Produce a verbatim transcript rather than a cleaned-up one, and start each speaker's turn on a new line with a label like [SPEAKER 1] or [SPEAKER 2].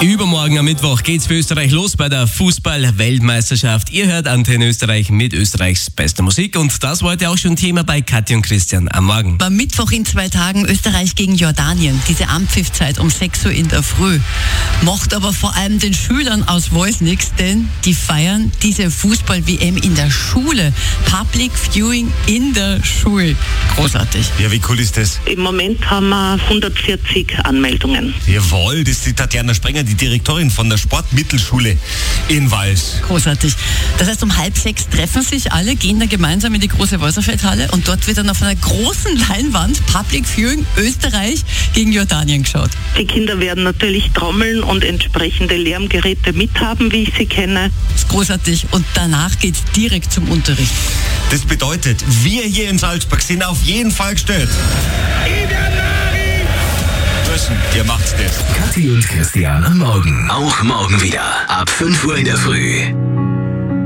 [SPEAKER 1] Übermorgen am Mittwoch geht's für Österreich los bei der Fußball-Weltmeisterschaft. Ihr hört Antenne Österreich mit Österreichs bester Musik und das war heute auch schon Thema bei Kathi und Christian am Morgen.
[SPEAKER 2] Am Mittwoch in zwei Tagen Österreich gegen Jordanien. Diese Anpfiffzeit um sechs Uhr in der Früh. Macht aber vor allem den Schülern aus Wals nichts, denn die feiern diese Fußball-W M in der Schule. Public Viewing in der Schule. Großartig.
[SPEAKER 3] Ja, wie cool ist das?
[SPEAKER 4] Im Moment haben wir hundertvierzig Anmeldungen.
[SPEAKER 3] Jawohl, das ist die Tatjana Sprenger, die Direktorin von der Sportmittelschule in Wals.
[SPEAKER 2] Großartig. Das heißt, um halb sechs treffen sich alle, gehen dann gemeinsam in die große Walserfeldhalle und dort wird dann auf einer großen Leinwand Public Viewing Österreich gegen Jordanien geschaut.
[SPEAKER 4] Die Kinder werden natürlich trommeln und entsprechende Lärmgeräte mithaben, wie ich sie kenne.
[SPEAKER 2] Das ist großartig. Und danach geht es direkt zum Unterricht.
[SPEAKER 3] Das bedeutet, wir hier in Salzburg sind auf jeden Fall gestört. Ihr macht's das.
[SPEAKER 5] Kathi und Christian am Morgen. Auch morgen wieder ab fünf Uhr in der Früh.